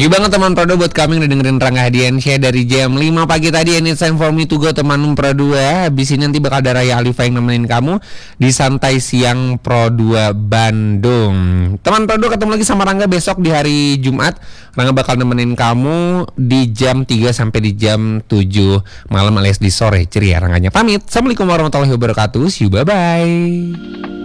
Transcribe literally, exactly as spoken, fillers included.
you banget teman Prado buat kami yang udah dengerin Rangga Hadiansyah dari jam lima pagi tadi. And it's time for me to go teman Pro dua. Habis ini nanti bakal ada Raya Alifa yang nemenin kamu di Santai Siang Pro dua Bandung. Teman Pro dua ketemu lagi sama Rangga besok di hari Jumat. Rangga bakal nemenin kamu di jam tiga sampai di jam tujuh malam alias di sore ceria. Rangganya pamit. Assalamualaikum warahmatullahi wabarakatuh. See you, bye-bye.